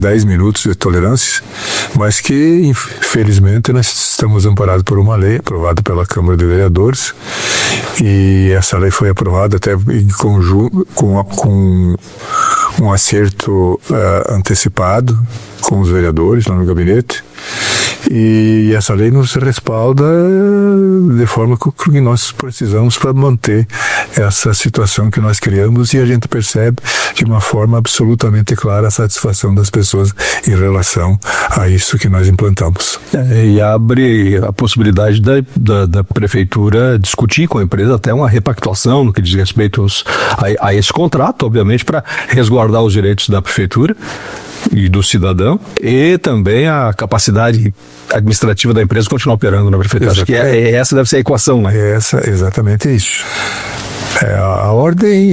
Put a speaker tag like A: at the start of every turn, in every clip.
A: 10 minutos de tolerância, mas que, infelizmente, nós estamos amparados por uma lei aprovada pela Câmara de Vereadores, e essa lei foi aprovada até em conjunto com um acerto antecipado com os vereadores lá no gabinete, e essa lei nos respalda de forma que nós precisamos para manter essa situação que nós criamos, e a gente percebe de uma forma absolutamente clara a satisfação das pessoas em relação a isso que nós implantamos.
B: E abre a possibilidade da prefeitura discutir com a empresa até uma repactuação no que diz respeito a esse contrato, obviamente, para resguardar os direitos da prefeitura e do cidadão, e também a capacidade administrativa da empresa continuar operando na prefeitura. Acho que essa deve ser a equação, né?
A: Exatamente isso. A ordem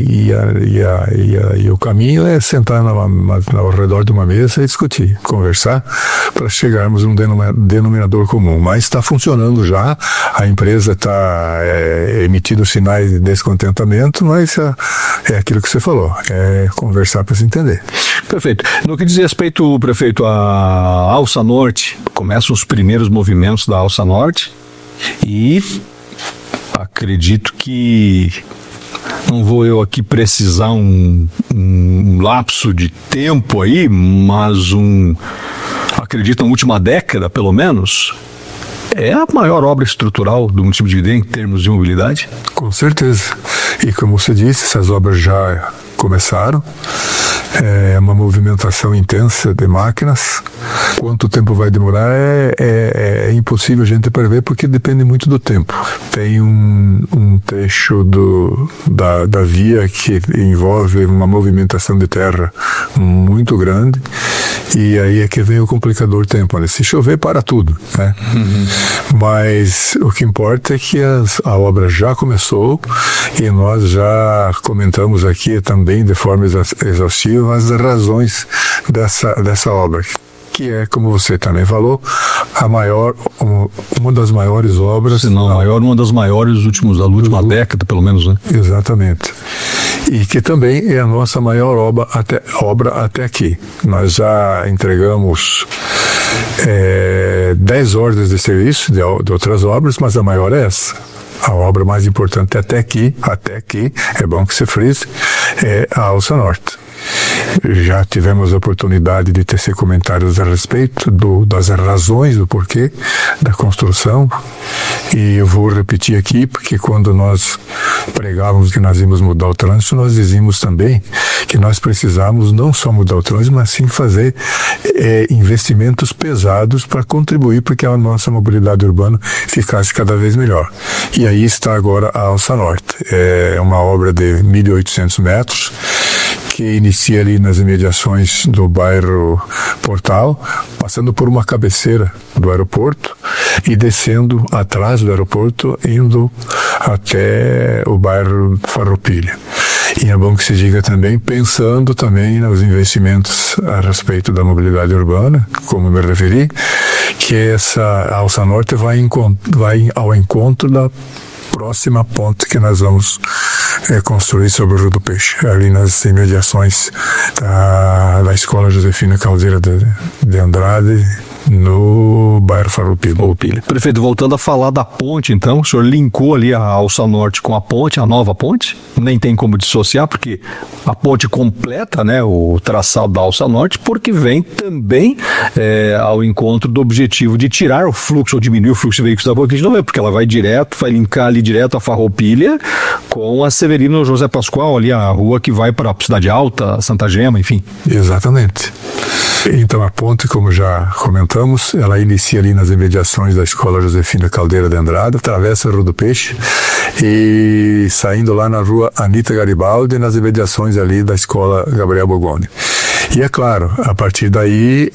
A: e o caminho é sentar ao redor de uma mesa e discutir, conversar, para chegarmos a um denominador comum. Mas está funcionando já, a empresa está emitindo sinais de descontentamento, mas é aquilo que você falou, é conversar para se entender.
B: Perfeito. No que diz respeito, prefeito, à Alça Norte, começam os primeiros movimentos da Alça Norte, e acredito que não vou eu aqui precisar um lapso de tempo aí, mas acredito na última década, pelo menos, é a maior obra estrutural do município de Videira em termos de mobilidade?
A: Com certeza. E como você disse, essas obras já começaram. É uma movimentação intensa de máquinas. Quanto tempo vai demorar é impossível a gente prever, porque depende muito do tempo. Tem um trecho da via que envolve uma movimentação de terra muito grande, e aí é que vem o complicador tempo, né? Se chover, para tudo, né? Mas o que importa é que a obra já começou, e nós já comentamos aqui também de forma exaustiva as razões dessa obra, que é, como você também falou, uma das maiores obras.
B: Se não, uma das maiores da última década, pelo menos, né?
A: Exatamente. E que também é a nossa maior obra até aqui. Nós já entregamos 10 ordens de serviço de outras obras, mas a maior é essa. A obra mais importante até aqui, é bom que se frise, é a Alça Norte. Já tivemos a oportunidade de tecer comentários a respeito das razões do porquê da construção, e eu vou repetir aqui, porque quando nós pregávamos que nós íamos mudar o trânsito, nós dizíamos também que nós precisávamos não só mudar o trânsito, mas sim fazer investimentos pesados para contribuir para que a nossa mobilidade urbana ficasse cada vez melhor. E aí está agora a Alça Norte. É uma obra de 1.800 metros, que inicia ali nas imediações do bairro Portal, passando por uma cabeceira do aeroporto e descendo atrás do aeroporto, indo até o bairro Farroupilha. E é bom que se diga também, pensando também nos investimentos a respeito da mobilidade urbana, como me referi, que essa Alça Norte vai ao encontro da próxima ponte que nós vamos construir sobre o Rio do Peixe, ali nas imediações da Escola Josefina Caldeira de Andrade, no bairro Farroupilha.
B: Prefeito, voltando a falar da ponte, então, o senhor linkou ali a Alça Norte com a ponte, a nova ponte, nem tem como dissociar, porque a ponte completa, né, o traçado da Alça Norte, porque vem também ao encontro do objetivo de tirar o fluxo, ou diminuir o fluxo de veículos da ponte, porque ela vai linkar ali direto a Farroupilha com a Severino José Pascoal, ali a rua que vai para a Cidade Alta, Santa Gema, enfim.
A: Exatamente. Então a ponte, como já comentamos, ela inicia ali nas imediações da Escola Josefina Caldeira de Andrade, atravessa o Rio do Peixe e saindo lá na rua Anita Garibaldi, nas imediações ali da Escola Gabriel Bogoni. E é claro, a partir daí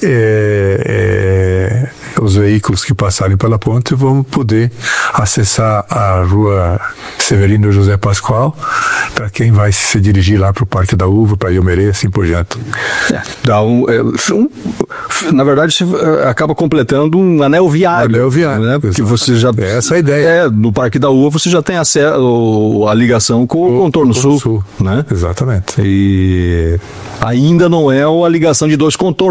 A: os veículos que passarem pela ponte vão poder acessar a rua Severino José Pascoal, para quem vai se dirigir lá para o Parque da Uva, para Iomerê, assim por diante.
B: Na verdade, você acaba completando um anel viário. Né? Porque você já,
A: essa é a ideia.
B: No Parque da Uva você já tem a ligação com o Contorno Sul. Né?
A: Exatamente.
B: E ainda não é a ligação de dois contornos.